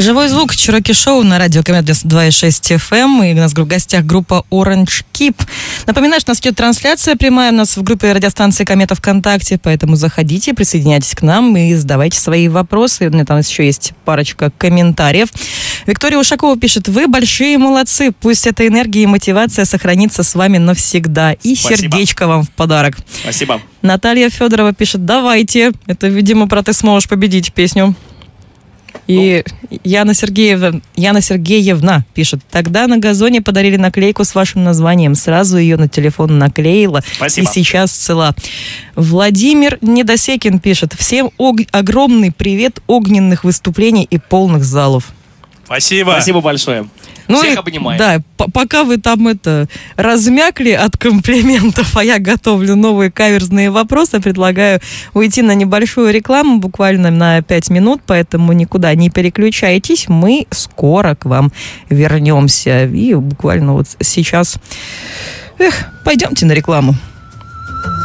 Живой звук, Чироки Шоу на радио КМ 2.6 FM. И у нас в гостях группа Orange Keep. Напоминаю, что у нас идет трансляция прямая у нас в группе радиостанции Комета ВКонтакте, поэтому заходите, присоединяйтесь к нам и задавайте свои вопросы. У меня там еще есть парочка комментариев. Виктория Ушакова пишет: вы большие молодцы, пусть эта энергия и мотивация сохранится с вами навсегда. И Спасибо. Сердечко вам в подарок. Спасибо. Наталья Федорова пишет: давайте. Это, видимо, про «Ты сможешь победить» песню. И Яна Сергеевна пишет: тогда на газоне подарили наклейку с вашим названием. Сразу ее на телефон наклеила. Спасибо. И сейчас цела. Владимир Недосекин пишет: всем огромный привет, огненных выступлений и полных залов. Спасибо. Спасибо большое. Всех обнимаем. Да, пока вы там размякли от комплиментов, а я готовлю новые каверзные вопросы, предлагаю уйти на небольшую рекламу, буквально на 5 минут, поэтому никуда не переключайтесь, мы скоро к вам вернемся. И буквально вот сейчас пойдемте на рекламу.